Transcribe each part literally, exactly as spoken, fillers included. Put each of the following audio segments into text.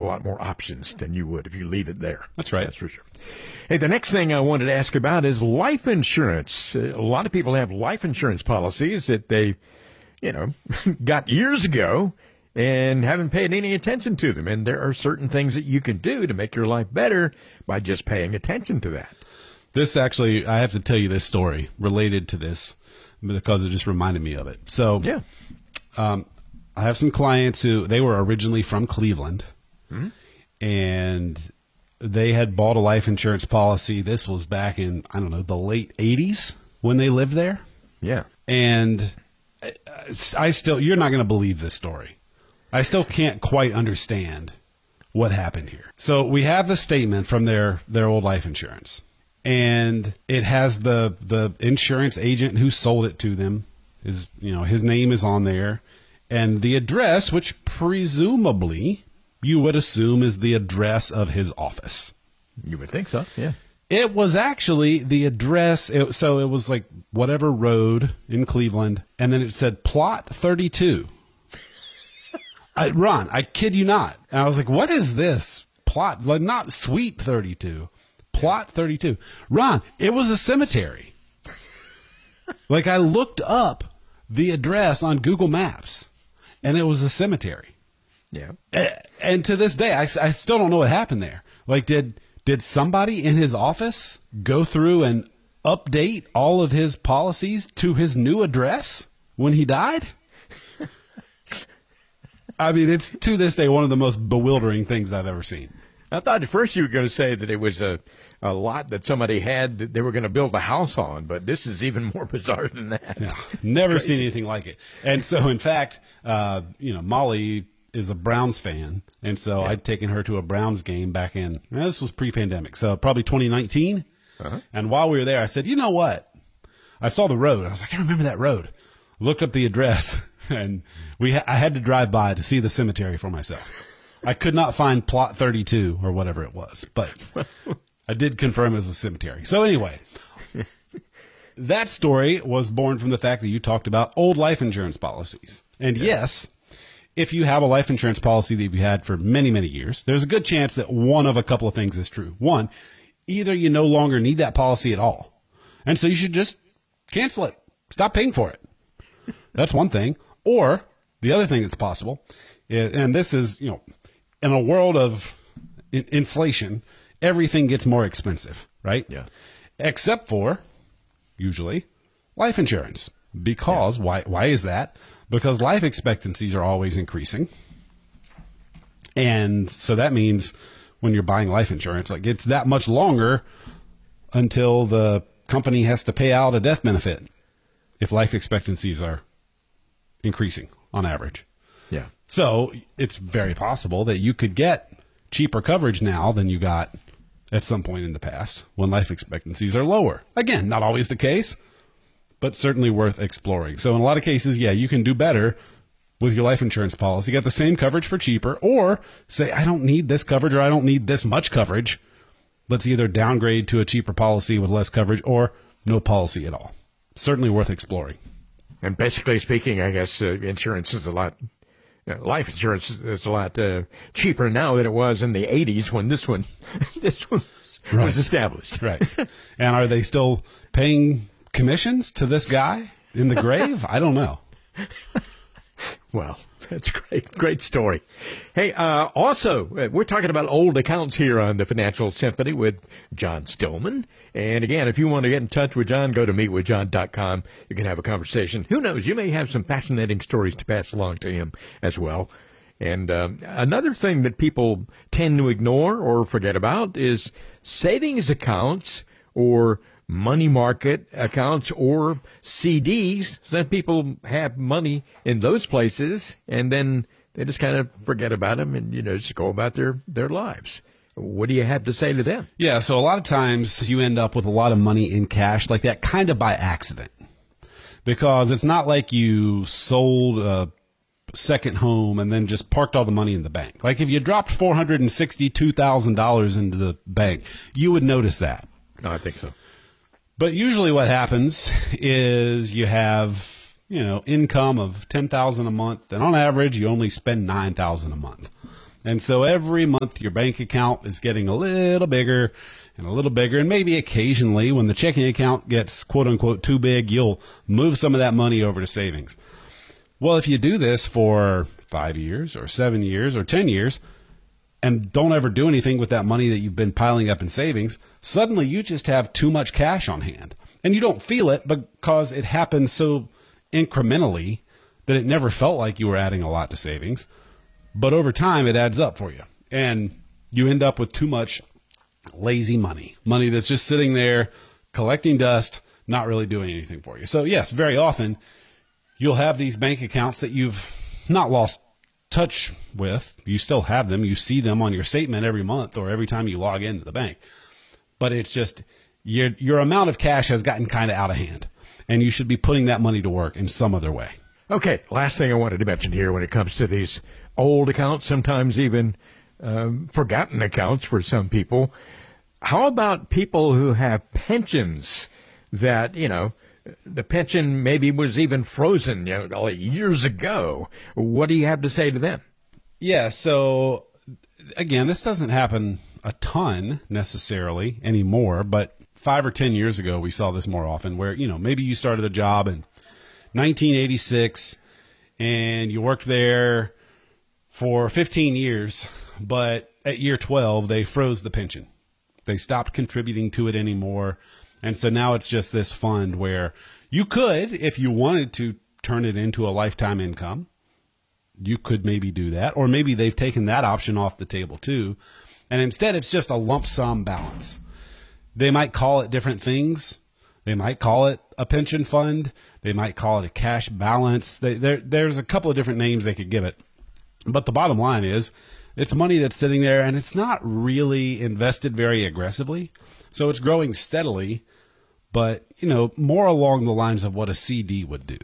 lot more options than you would if you leave it there. That's right. That's for sure. Hey, the next thing I wanted to ask about is life insurance. Uh, a lot of people have life insurance policies that they, you know, got years ago and haven't paid any attention to them. And there are certain things that you can do to make your life better by just paying attention to that. This actually, I have to tell you this story related to this because it just reminded me of it. So, yeah. Um, I have some clients who, they were originally from Cleveland, mm-hmm. and they had bought a life insurance policy. This was back in, I don't know, the late eighties when they lived there. Yeah. And I still, you're not going to believe this story. I still can't quite understand what happened here. So we have the statement from their, their old life insurance, and it has the, the insurance agent who sold it to them. Is, you know, his name is on there, and the address, which presumably you would assume is the address of his office. You would think so, yeah. It was actually the address, it, so it was like whatever road in Cleveland, and then it said Plot thirty-two. I, Ron, I kid you not. And I was like, what is this? Plot, like not Suite thirty-two. Plot thirty-two. Ron, it was a cemetery. Like, I looked up the address on Google Maps, and it was a cemetery. Yeah. And to this day, I, I still don't know what happened there. Like, did did somebody in his office go through and update all of his policies to his new address when he died? I mean, it's to this day one of the most bewildering things I've ever seen. I thought at first you were going to say that it was a, a lot that somebody had that they were going to build a house on, but this is even more bizarre than that. Yeah, never seen anything like it. And so, in fact, uh, you know, Molly is a Browns fan, and so yeah. I'd taken her to a Browns game back in, well, this was pre-pandemic, so probably twenty nineteen. Uh-huh. And while we were there, I said, you know what? I saw the road. I was like, I remember that road. Looked up the address, and we ha- I had to drive by to see the cemetery for myself. I could not find Plot thirty-two or whatever it was, but I did confirm it was a cemetery. So anyway, that story was born from the fact that you talked about old life insurance policies. And yeah. yes, if you have a life insurance policy that you've had for many, many years, there's a good chance that one of a couple of things is true. One, either you no longer need that policy at all, and so you should just cancel it. Stop paying for it. That's one thing. Or the other thing that's possible, is, and this is, you know, in a world of in- inflation, everything gets more expensive, right? Yeah. Except for, usually, life insurance. Because, yeah. why Why is that? Because life expectancies are always increasing. And so that means when you're buying life insurance, like it's that much longer until the company has to pay out a death benefit if life expectancies are increasing on average. Yeah. So it's very possible that you could get cheaper coverage now than you got at some point in the past when life expectancies are lower. Again, not always the case, but certainly worth exploring. So in a lot of cases, yeah, you can do better with your life insurance policy. Get the same coverage for cheaper, or say, I don't need this coverage or I don't need this much coverage. Let's either downgrade to a cheaper policy with less coverage or no policy at all. Certainly worth exploring. And basically speaking, I guess uh, insurance is a lot, uh, life insurance is a lot uh, cheaper now than it was in the eighties when this one, this one right. was established. Right. And are they still paying commissions to this guy in the grave? I don't know. Well, that's great. Great story. Hey, uh, also, uh, we're talking about old accounts here on the Financial Symphony with John Stillman. And again, if you want to get in touch with John, go to meet with john dot com. You can have a conversation. Who knows? You may have some fascinating stories to pass along to him as well. And um, another thing that people tend to ignore or forget about is savings accounts or money market accounts or C Ds. Some people have money in those places, and then they just kind of forget about them and, you know, just go about their, their lives. What do you have to say to them? Yeah, so a lot of times you end up with a lot of money in cash like that kind of by accident, because it's not like you sold a second home and then just parked all the money in the bank. Like if you dropped four hundred sixty-two thousand dollars into the bank, you would notice that. No, I think so. But usually what happens is you have, you know, income of ten thousand dollars a month, and on average you only spend nine thousand dollars a month. And so every month your bank account is getting a little bigger and a little bigger. And maybe occasionally when the checking account gets quote unquote too big, you'll move some of that money over to savings. Well, if you do this for five years or seven years or ten years and don't ever do anything with that money that you've been piling up in savings, suddenly you just have too much cash on hand. And you don't feel it because it happens so incrementally that it never felt like you were adding a lot to savings. But over time, it adds up for you. And you end up with too much lazy money, money that's just sitting there collecting dust, not really doing anything for you. So yes, very often you'll have these bank accounts that you've not lost touch with. You still have them. You see them on your statement every month or every time you log into the bank. But it's just your, your amount of cash has gotten kind of out of hand, and you should be putting that money to work in some other way. Okay, last thing I wanted to mention here when it comes to these old accounts, sometimes even um, forgotten accounts for some people. How about people who have pensions that, you know, the pension maybe was even frozen, you know, years ago? What do you have to say to them? Yeah, so again, this doesn't happen a ton necessarily anymore, but five or ten years ago, we saw this more often where, you know, maybe you started a job in nineteen eighty-six and you worked there for fifteen years, but at year twelve, they froze the pension. They stopped contributing to it anymore. And so now it's just this fund where you could, if you wanted to, turn it into a lifetime income. You could maybe do that. Or maybe they've taken that option off the table too. And instead, it's just a lump sum balance. They might call it different things. They might call it a pension fund. They might call it a cash balance. They, there, there's a couple of different names they could give it. But the bottom line is it's money that's sitting there and it's not really invested very aggressively. So it's growing steadily, but, you know, more along the lines of what a C D would do,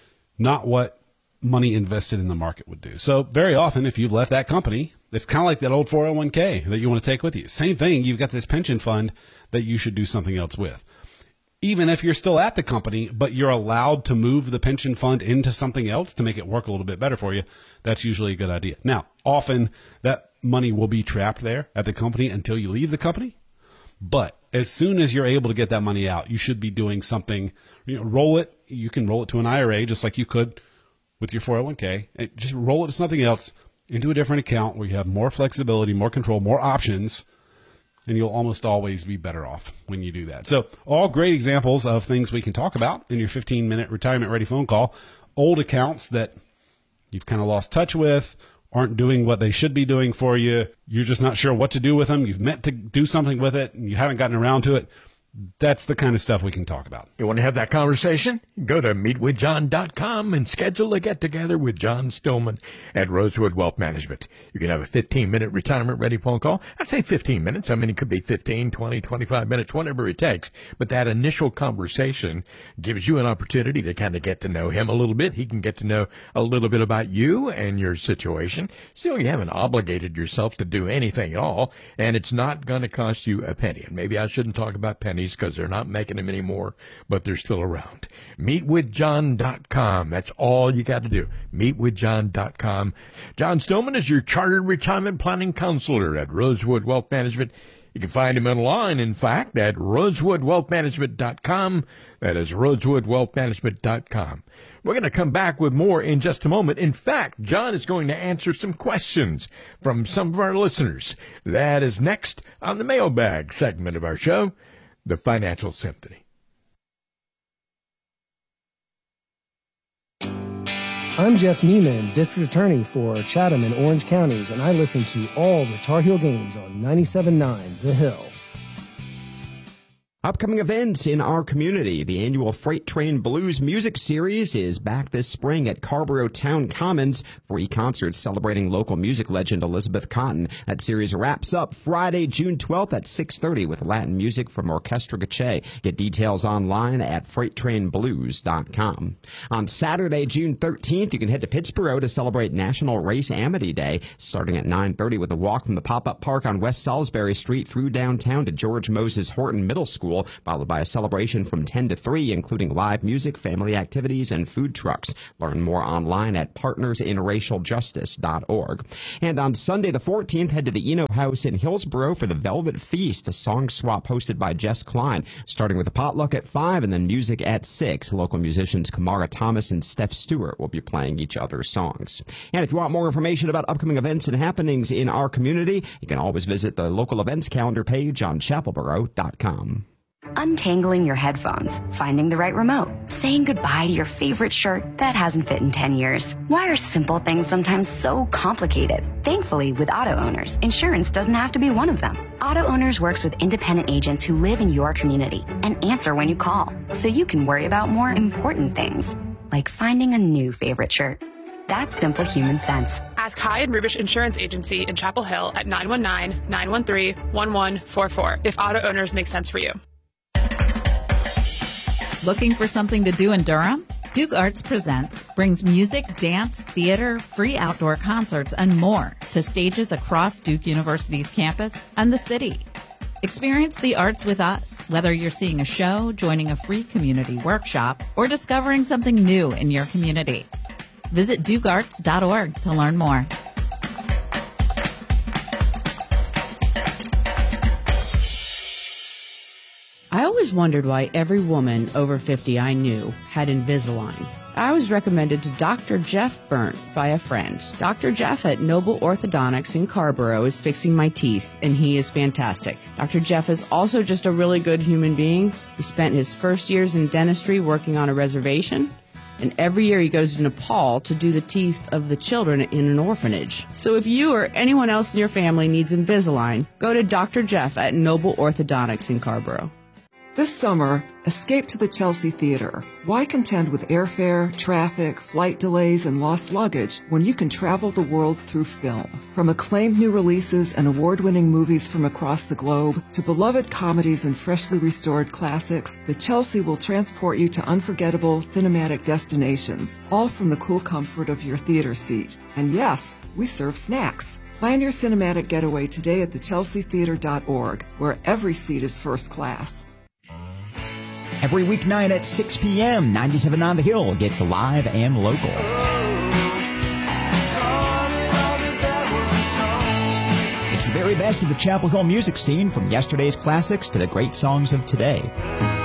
not what money invested in the market would do. So very often, if you've left that company, it's kind of like that old four oh one k that you want to take with you. Same thing. You've got this pension fund that you should do something else with. Even if you're still at the company, but you're allowed to move the pension fund into something else to make it work a little bit better for you, that's usually a good idea. Now, often that money will be trapped there at the company until you leave the company. But as soon as you're able to get that money out, you should be doing something, you know, roll it. You can roll it to an I R A just like you could with your four oh one k. Just roll it to something else, into a different account where you have more flexibility, more control, more options, and you'll almost always be better off when you do that. So all great examples of things we can talk about in your fifteen minute retirement ready phone call. Old accounts that you've kind of lost touch with, aren't doing what they should be doing for you. You're just not sure what to do with them. You've meant to do something with it and you haven't gotten around to it. That's the kind of stuff we can talk about. You want to have that conversation? Go to meet with john dot com and schedule a get-together with John Stillman at Rosewood Wealth Management. You can have a fifteen minute retirement-ready phone call. I say fifteen minutes. I mean, it could be fifteen, twenty, twenty-five minutes, whatever it takes. But that initial conversation gives you an opportunity to kind of get to know him a little bit. He can get to know a little bit about you and your situation. Still, you haven't obligated yourself to do anything at all, and it's not going to cost you a penny. And maybe I shouldn't talk about pennies because they're not making them anymore, but they're still around. meet with john dot com. That's all you got to do. meet with john dot com. John Stillman is your chartered retirement planning counselor at Rosewood Wealth Management. You can find him online, in fact, at rosewood wealth management dot com. That is rosewood wealth management dot com. We're going to come back with more in just a moment. In fact, John is going to answer some questions from some of our listeners. That is next on the mailbag segment of our show, The Financial Symphony. I'm Jeff Neiman, District Attorney for Chatham and Orange Counties, and I listen to all the Tar Heel games on ninety-seven point nine The Hill. Upcoming events in our community. The annual Freight Train Blues Music Series is back this spring at Carrboro Town Commons. Free concerts celebrating local music legend Elizabeth Cotton. That series wraps up Friday, June twelfth at six thirty with Latin music from Orchestra Gache. Get details online at freight train blues dot com. On Saturday, June thirteenth, you can head to Pittsburgh to celebrate National Race Amity Day, starting at nine thirty with a walk from the pop-up park on West Salisbury Street through downtown to George Moses Horton Middle School. usual, followed by a celebration from ten to three, including live music, family activities, and food trucks. Learn more online at partners in racial justice dot org. And on Sunday the fourteenth, head to the Eno House in Hillsborough for the Velvet Feast, a song swap hosted by Jess Klein, starting with a potluck at five and then music at six. Local musicians Kamara Thomas and Steph Stewart will be playing each other's songs. And if you want more information about upcoming events and happenings in our community, you can always visit the local events calendar page on chapel borough dot com. Untangling your headphones, finding the right remote, saying goodbye to your favorite shirt that hasn't fit in ten years. Why are simple things sometimes so complicated? Thankfully, with Auto Owners, insurance doesn't have to be one of them. Auto Owners works with independent agents who live in your community and answer when you call, so you can worry about more important things, like finding a new favorite shirt. That's simple human sense. Ask High and Rubish Insurance Agency in Chapel Hill at nine one nine, nine one three, one one four four if Auto Owners makes sense for you. Looking for something to do in Durham? Duke Arts Presents brings music, dance, theater, free outdoor concerts, and more to stages across Duke University's campus and the city. Experience the arts with us, whether you're seeing a show, joining a free community workshop, or discovering something new in your community. Visit duke arts dot org to learn more. I always wondered why every woman over fifty I knew had Invisalign. I was recommended to Doctor Jeff Burnt by a friend. Doctor Jeff at Noble Orthodontics in Carborough is fixing my teeth, and he is fantastic. Doctor Jeff is also just a really good human being. He spent his first years in dentistry working on a reservation, and every year he goes to Nepal to do the teeth of the children in an orphanage. So if you or anyone else in your family needs Invisalign, go to Doctor Jeff at Noble Orthodontics in Carborough. This summer, escape to the Chelsea Theater. Why contend with airfare, traffic, flight delays, and lost luggage when you can travel the world through film? From acclaimed new releases and award-winning movies from across the globe to beloved comedies and freshly restored classics, the Chelsea will transport you to unforgettable cinematic destinations, all from the cool comfort of your theater seat. And yes, we serve snacks. Plan your cinematic getaway today at the chelsea theater dot org, where every seat is first class. Every weeknight at six p.m., ninety-seven on the Hill gets live and local. It's the very best of the Chapel Hill music scene, from yesterday's classics to the great songs of today.